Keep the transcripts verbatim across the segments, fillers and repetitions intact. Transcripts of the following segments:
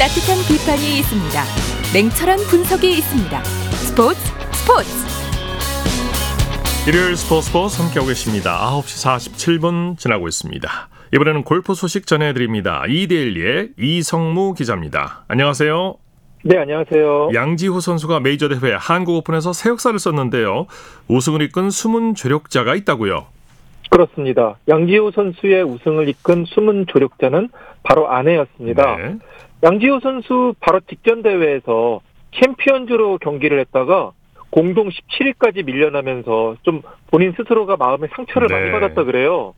따뜻한 비판이 있습니다. 냉철한 분석이 있습니다. 스포츠 스포츠 일요일 스포츠 스포츠 함께하고 계십니다. 아홉 시 사십칠 분 지나고 있습니다. 이번에는 골프 소식 전해드립니다. 이데일리의 이성무 기자입니다. 안녕하세요. 네, 안녕하세요. 양지호 선수가 메이저 대회 한국 오픈에서 새 역사를 썼는데요. 우승을 이끈 숨은 조력자가 있다고요. 그렇습니다. 양지호 선수의 우승을 이끈 숨은 조력자는 바로 아내였습니다. 네. 양지호 선수 바로 직전 대회에서 챔피언즈로 경기를 했다가 공동 십칠 위까지 밀려나면서 좀 본인 스스로가 마음에 상처를 네. 많이 받았다 그래요.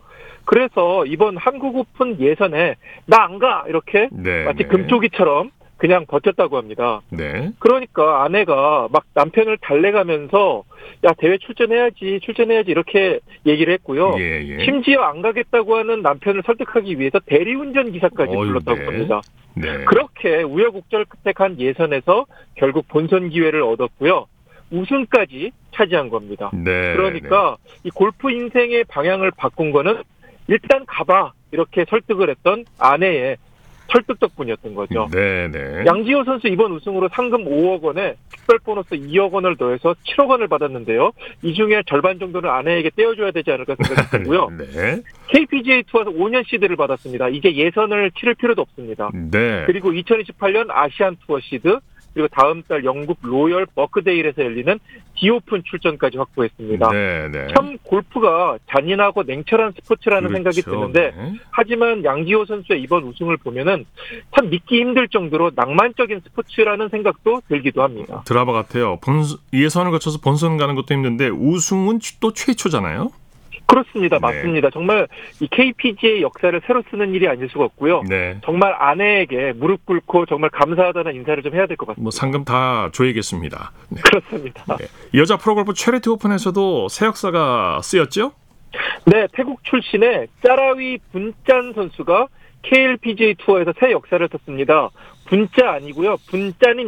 그래서 이번 한국 오픈 예선에 나 안 가! 이렇게 네, 마치 네. 금쪽이처럼 그냥 버텼다고 합니다. 네. 그러니까 아내가 막 남편을 달래가면서 야 대회 출전해야지 출전해야지 이렇게 얘기를 했고요. 예, 예. 심지어 안 가겠다고 하는 남편을 설득하기 위해서 대리운전 기사까지 어휴, 불렀다고 네. 합니다. 네. 그렇게 우여곡절 끝에 간 예선에서 결국 본선 기회를 얻었고요. 우승까지 차지한 겁니다. 네. 그러니까 이 골프 인생의 방향을 바꾼 거는 일단 가봐 이렇게 설득을 했던 아내의 설득 덕분이었던 거죠. 네, 네. 양지호 선수 이번 우승으로 상금 오억 원에 특별 보너스 이억 원을 더해서 칠억 원을 받았는데요. 이 중에 절반 정도는 아내에게 떼어줘야 되지 않을까 생각이 들고요. 네. 케이피지에이 투어에서 오 년 시드를 받았습니다. 이제 예선을 치를 필요도 없습니다. 네. 그리고 이천이십팔 년 아시안 투어 시드, 그리고 다음 달 영국 로열 버크데일에서 열리는 디오픈 출전까지 확보했습니다. 네, 네. 참 골프가 잔인하고 냉철한 스포츠라는 그렇죠. 생각이 드는데 네. 하지만 양지호 선수의 이번 우승을 보면은 참 믿기 힘들 정도로 낭만적인 스포츠라는 생각도 들기도 합니다. 드라마 같아요. 본선, 예선을 거쳐서 본선 가는 것도 힘든데 우승은 또 최초잖아요. 그렇습니다. 네. 맞습니다. 정말 이 케이피지에이 역사를 새로 쓰는 일이 아닐 수가 없고요. 네. 정말 아내에게 무릎 꿇고 정말 감사하다는 인사를 좀 해야 될 것 같습니다. 뭐 상금 다 줘야겠습니다. 네. 그렇습니다. 네. 여자 프로골프 체리티 오픈에서도 새 역사가 쓰였죠? 네, 태국 출신의 짜라위 분짠 선수가 케이엘피지에이 투어에서 새 역사를 썼습니다. 분짜 아니고요. 분짠인